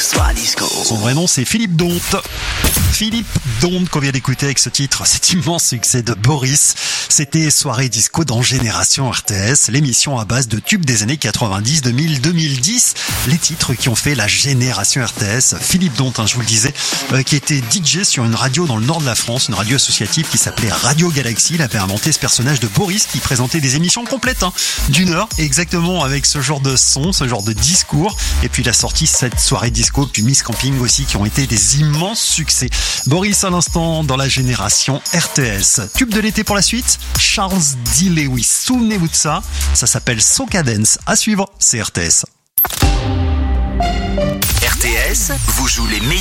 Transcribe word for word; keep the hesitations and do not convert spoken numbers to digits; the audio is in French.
Soir Disco. Son vrai nom, c'est Philippe Dompte. Philippe Dompte qu'on vient d'écouter avec ce titre, cet immense succès de Boris. C'était Soirée Disco dans Génération R T S, l'émission à base de tubes des années quatre-vingt-dix, deux mille, deux mille dix. Les titres qui ont fait la Génération R T S. Philippe Dompte, hein, je vous le disais, euh, qui était D J sur une radio dans le nord de la France, une radio associative qui s'appelait Radio Galaxy. Il avait inventé ce personnage de Boris qui présentait des émissions complètes, hein, d'une heure, exactement avec ce genre de son, ce genre de discours. Et puis il a sorti cette Soirée Disco, puis Miss Camping aussi, qui ont été des immenses succès. Boris à l'instant dans la Génération R T S. Tube de l'été pour la suite, Charles D. Lewis. Souvenez-vous de ça. Ça s'appelle Soca Dance. À suivre, c'est R T S. R T S vous joue les meilleurs